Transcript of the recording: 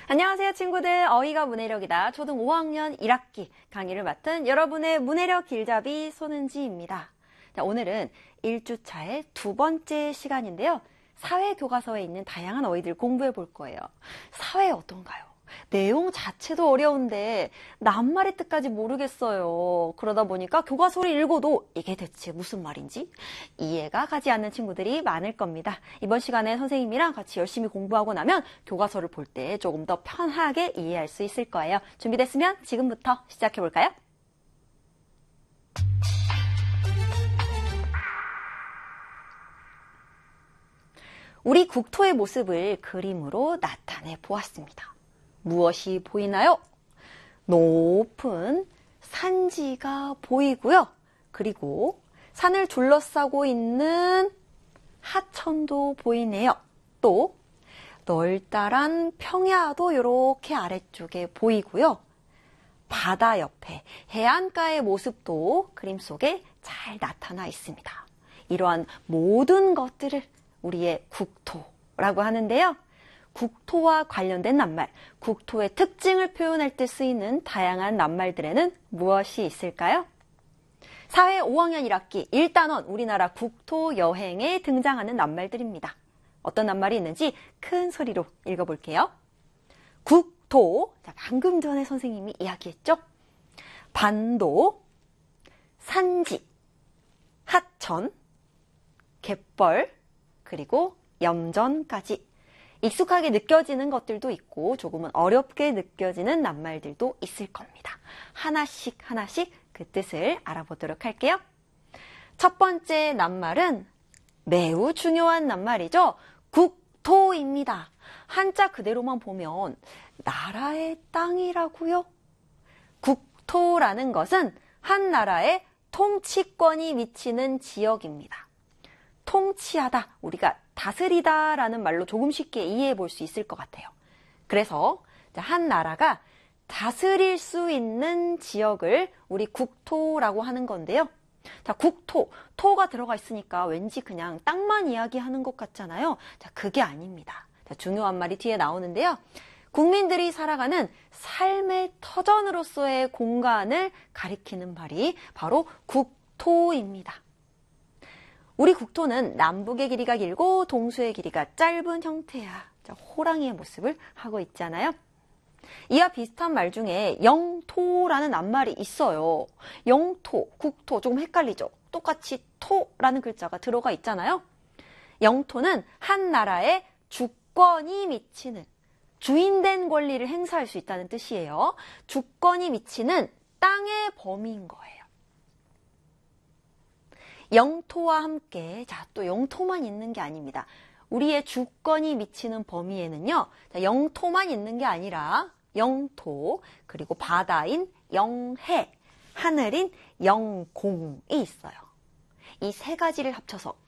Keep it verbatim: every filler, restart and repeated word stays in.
안녕하세요 친구들, 어휘가 문해력이다 초등 오 학년 일 학기 강의를 맡은 여러분의 문해력 길잡이 손은지입니다. 자, 오늘은 일 주차의 두 번째 시간인데요. 사회교과서에 있는 다양한 어휘들 공부해 볼 거예요. 사회 어떤가요? 내용 자체도 어려운데 낱말의 뜻까지 모르겠어요. 그러다 보니까 교과서를 읽어도 이게 대체 무슨 말인지 이해가 가지 않는 친구들이 많을 겁니다. 이번 시간에 선생님이랑 같이 열심히 공부하고 나면 교과서를 볼 때 조금 더 편하게 이해할 수 있을 거예요. 준비됐으면 지금부터 시작해 볼까요? 우리 국토의 모습을 그림으로 나타내 보았습니다. 무엇이 보이나요? 높은 산지가 보이고요. 그리고 산을 둘러싸고 있는 하천도 보이네요. 또 널따란 평야도 이렇게 아래쪽에 보이고요. 바다 옆에 해안가의 모습도 그림 속에 잘 나타나 있습니다. 이러한 모든 것들을 우리의 국토라고 하는데요. 국토와 관련된 낱말, 국토의 특징을 표현할 때 쓰이는 다양한 낱말들에는 무엇이 있을까요? 사회 오 학년 일 학기 일 단원 우리나라 국토 여행에 등장하는 낱말들입니다. 어떤 낱말이 있는지 큰 소리로 읽어볼게요. 국토, 자, 방금 전에 선생님이 이야기했죠? 반도, 산지, 하천, 갯벌, 그리고 염전까지 익숙하게 느껴지는 것들도 있고 조금은 어렵게 느껴지는 낱말들도 있을 겁니다. 하나씩 하나씩 그 뜻을 알아보도록 할게요. 첫 번째 낱말은 매우 중요한 낱말이죠. 국토입니다. 한자 그대로만 보면 나라의 땅이라고요? 국토라는 것은 한 나라의 통치권이 미치는 지역입니다. 통치하다, 우리가 다스리다 라는 말로 조금 쉽게 이해해 볼 수 있을 것 같아요. 그래서 한 나라가 다스릴 수 있는 지역을 우리 국토라고 하는 건데요. 자, 국토, 토가 들어가 있으니까 왠지 그냥 땅만 이야기하는 것 같잖아요. 자, 그게 아닙니다. 자, 중요한 말이 뒤에 나오는데요. 국민들이 살아가는 삶의 터전으로서의 공간을 가리키는 말이 바로 국토입니다. 우리 국토는 남북의 길이가 길고 동서의 길이가 짧은 형태야. 자, 호랑이의 모습을 하고 있잖아요. 이와 비슷한 말 중에 영토라는 낱말이 있어요. 영토, 국토 조금 헷갈리죠? 똑같이 토라는 글자가 들어가 있잖아요. 영토는 한 나라의 주권이 미치는, 주인된 권리를 행사할 수 있다는 뜻이에요. 주권이 미치는 땅의 범위인 거예요. 영토와 함께, 자, 또 영토만 있는 게 아닙니다. 우리의 주권이 미치는 범위에는요, 자, 영토만 있는 게 아니라 영토, 그리고 바다인 영해, 하늘인 영공이 있어요. 이 세 가지를 합쳐서